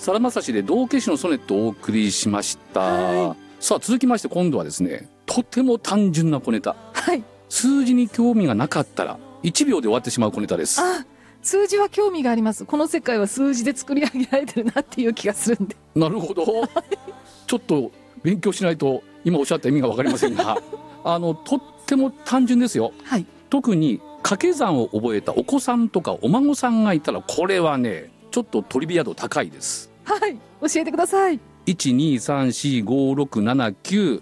さだまさしで道化師のソネットをお送りしました、 はい、 さあ続きまして今度はですね、とても単純な小ネタ、 はい、 数字に興味がなかったら1秒で終わってしまう小ネタです。 あ、数字は興味があります。この世界は数字で作り上げられてるなっていう気がするんで。 なるほどちょっと勉強しないと今おっしゃった意味が分かりませんがとっても単純ですよ、 はい、 特に掛け算を覚えたお子さんとかお孫さんがいたらこれはねちょっとトリビア度高いです。 はい、教えてください。 123456791234567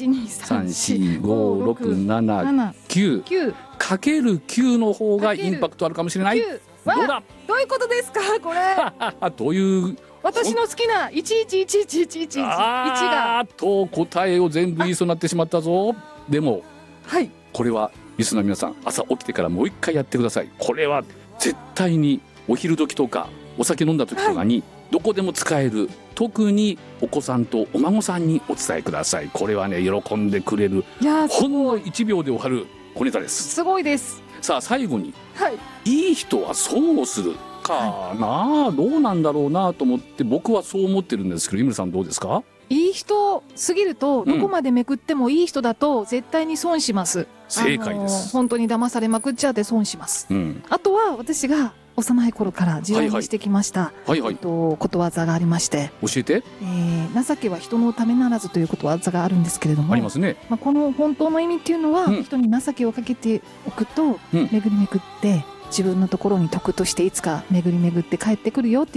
9かける9の方がインパクトあるかもしれない。どうだどういうことですかこれという私の好きな111111がと答えを全部言いそうになってしまったぞ。でも、 はい、 これはリスナーの皆さん朝起きてからもう一回やってください。これは絶対にお昼時とかお酒飲んだ時とかにどこでも使える、特にお子さんとお孫さんにお伝えください。これはね喜んでくれる、 いやほんの1秒で終わる小ネタです。 すごいです。 さあ最後に、 はい、 いい人は損をするかな、どうなんだろうなと思って僕はそう思ってるんですけど、井村さんどうですか？ いい人すぎるとどこまでめくってもいい人だと絶対に損します、 正解です。 本当に騙されまくっちゃって損します、 うん、 あとは私が幼い頃から自由にしてきました、 はいはい、 ことわざがありまして、 教えて。 情けは人のためならずということわざがあるんですけれども、 ありますね。 この本当の意味っていうのは、人に情けをかけておくと、巡り巡って自分のところに徳としていつか巡り巡って帰ってくるよって